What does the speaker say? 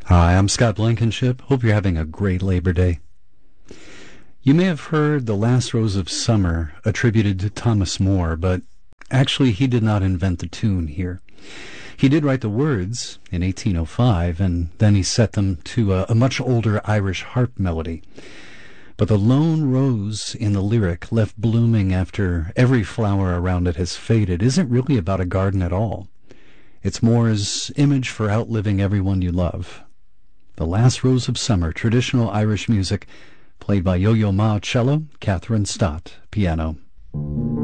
Hi, I'm Scott Blankenship. Hope you're having a great Labor Day. You may have heard The Last Rose of Summer attributed to Thomas Moore, but actually he did not invent the tune here. He did write the words in 1805, and then he set them to a much older Irish harp melody. But the lone rose in the lyric, left blooming after every flower around it has faded, isn't really about a garden at all. It's Moore's image for outliving everyone you love. The Last Rose of Summer, traditional Irish music, played by Yo-Yo Ma cello, Catherine Stott piano.